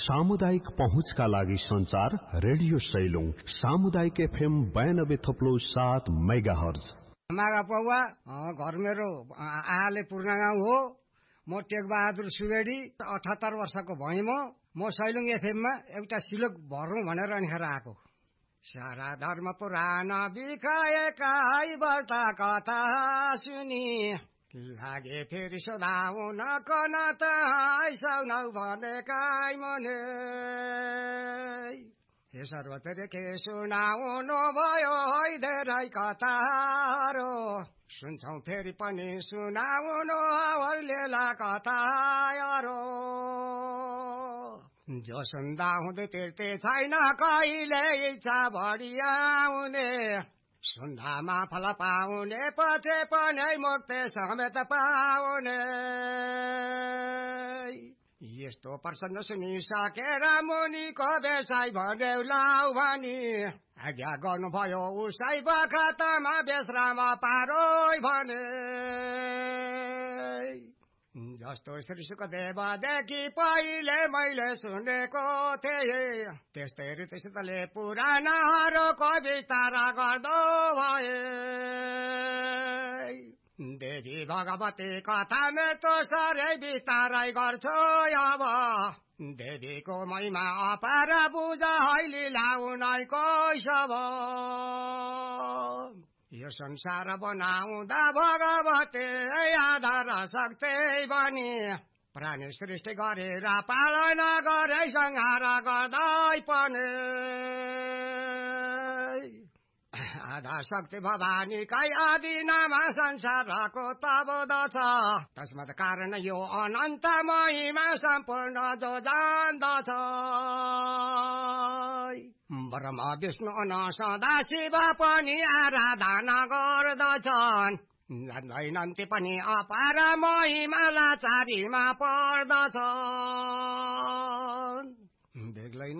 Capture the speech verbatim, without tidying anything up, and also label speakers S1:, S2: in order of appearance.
S1: सामुदायिक पहुँचका लागि संचार रेडियो सैलुङ सामुदायिक एफएम बयानब्बे थप्लो सात मेगा हर्ज।
S2: हमारा पौवा घर मेरो आले पूर्ण गाउँ हो। म टेक बहादुर सुवेडी अठहत्तर वर्षको भएँ। म म सैलुङ एफएममा एउटा सिलोक भरौँ भनेर अनिखेर आएको। सारा धर्म पुराण बिखाएका बर्ता कथा सुनि लागे फेरि सोधाउन कन त आइसाउनौ भनेका मने हे सर्वत्र के सुनाउनु भयो है धेरै कथाहरू सुन्छौ फेरि पनि सुनाउनु हर्लेला कथाहरू जो सुन्दा हुँदै तिर्ते छैन कहिले इच्छा बढी आउने सुन्दामा फल पाउने पछि पनि मुक्ति समेत पाउने यस्तो प्रसन्न सुनिसकेर मुनिको बेसाई भन्यो लाउ भनी आज्ञा गर्नुभयो उसै बखतमा बेश्राम पारोइ भने जस्तो श्री सुखदेवदेखि पहिले मैले सुनेको थिएँ त्यस्तै रीतिसितले पुराणहरूको विस्तार गर्दो भए देवी भगवती कथा मेरो साह्रै विस्तारै गर्छु अब देवीको महिमा अपार बुझ हैलीला उनैको सब यो संसार बनाउँदा भगवती आधार शक्ति बनी प्राणी सृष्टि गरेर पालना गरे संहार गर्दै पनि आधा शक्ति भवानीकै आदिनामा संसारको तबोध छ तस्मात् कारण यो अनन्त महिमा सम्पूर्ण जो जान्दछ ब्रह्मा विष्णु अन सदा शिव पनि आराधना गर्दछन् जान्दैनन् ती पनि अपार महिमा लाचारीमा पर्दछन्।